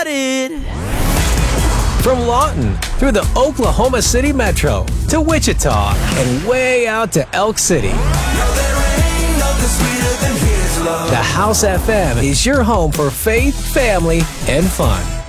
From Lawton through the Oklahoma City Metro to Wichita and way out to Elk City. The House FM is your home for faith, family, and fun.